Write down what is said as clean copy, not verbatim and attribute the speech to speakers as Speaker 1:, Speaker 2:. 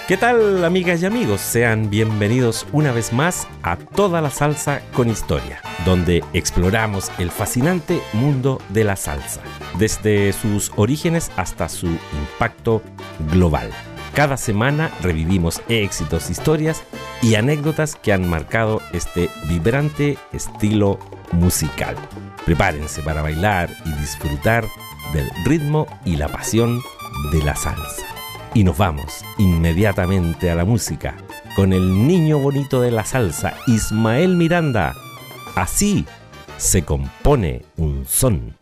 Speaker 1: ¿Qué tal, amigas y amigos? Sean bienvenidos una vez más a Toda la Salsa con Historia, donde exploramos el fascinante mundo de la salsa, desde sus orígenes hasta su impacto global. Cada semana revivimos éxitos, historias y anécdotas que han marcado este vibrante estilo musical. Prepárense para bailar y disfrutar del ritmo y la pasión de la salsa. Y nos vamos inmediatamente a la música con el niño bonito de la salsa, Ismael Miranda. Así se compone un son.